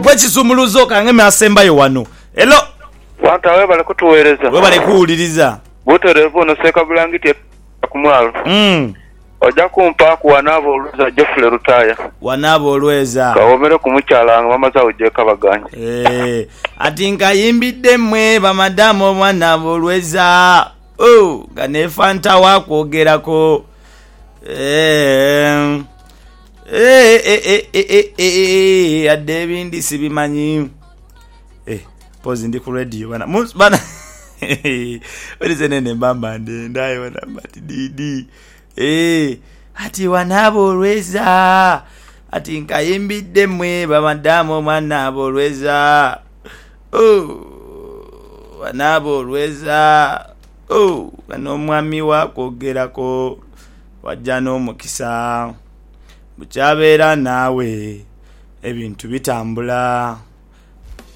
nkupe kisumuluzo kange masembayo wano. Hello. Wanta we bale kutuweereza. We bale kuwuliriza. Buterevu no seka bulangiti kumwalo. Oja kumpa ku wanabo oluza Jeffrey Rutaya. Wanabo olweza. Kawomere kumukyalanga mamaza ojeka baganya. Ati nkayimbidde mmwe bamadamu wanabo olweza. Oh, gane fanta wakwogerako. Adde ebindi sibimanyi. Pause ndi ku radio bana. Walize nene mbamba ndayo wana bati didi. Ati wanabo olweza. Ati nkayimbidde mmwe bamadamu wanabo olweza. Wanabo olweza. Bano mwami wakwogerako wajja n'omukisa. Bukyabera naawe ebintu bitambula.